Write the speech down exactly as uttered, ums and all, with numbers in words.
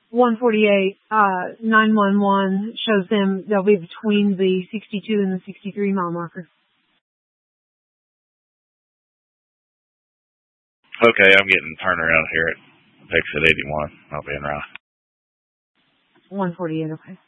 one forty-eight, uh, nine one one shows them they'll be between the sixty-two and the sixty-three mile marker. Okay, I'm getting turnaround here at exit eighty-one. I'll be en route. one forty-eight, okay.